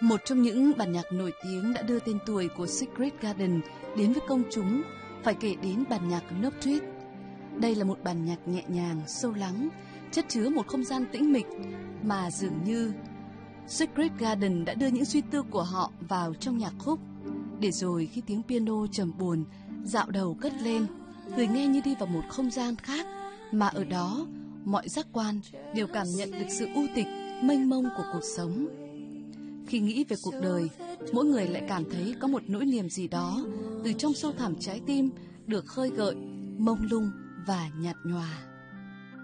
Một trong những bản nhạc nổi tiếng đã đưa tên tuổi của Secret Garden đến với công chúng phải kể đến bản nhạc Love Tweet. Đây là một bản nhạc nhẹ nhàng, sâu lắng, chất chứa một không gian tĩnh mịch mà dường như Secret Garden đã đưa những suy tư của họ vào trong nhạc khúc, để rồi khi tiếng piano trầm buồn dạo đầu cất lên, người nghe như đi vào một không gian khác, mà ở đó mọi giác quan đều cảm nhận được sự u tịch, mênh mông của cuộc sống. Khi nghĩ về cuộc đời, mỗi người lại cảm thấy có một nỗi niềm gì đó từ trong sâu thẳm trái tim được khơi gợi, mông lung và nhạt nhòa.